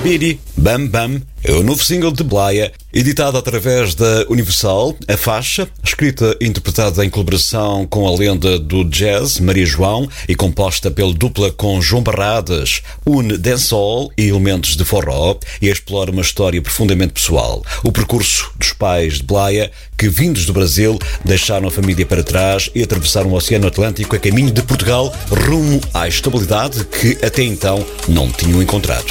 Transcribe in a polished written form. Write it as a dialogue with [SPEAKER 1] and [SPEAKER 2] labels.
[SPEAKER 1] Bidi Bam Bam é o novo single de Blaya, editado através da Universal. A faixa, escrita e interpretada em colaboração com a lenda do jazz, Maria João, e composta pela dupla com João Barradas, une dancehall e elementos de forró e explora uma história profundamente pessoal. O percurso dos pais de Blaya, que, vindos do Brasil, deixaram a família para trás e atravessaram o Oceano Atlântico a caminho de Portugal, rumo à estabilidade que até então não tinham encontrado.